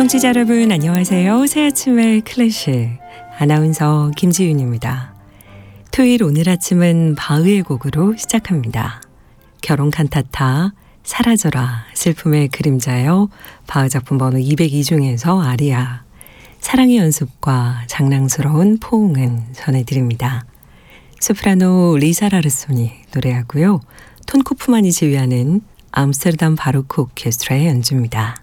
청취자 여러분 안녕하세요. 새 아침의 클래식 아나운서 김지윤입니다. 토요일 오늘 아침은 바흐의 곡으로 시작합니다. 결혼 칸타타 사라져라 슬픔의 그림자요. 바흐 작품 번호 202 중에서 아리아 사랑의 연습과 장난스러운 포옹은 전해드립니다. 소프라노 리사 라르소니 노래하고요. 톤 코프만이 지휘하는 암스테르담 바로크 오케스트라의 연주입니다.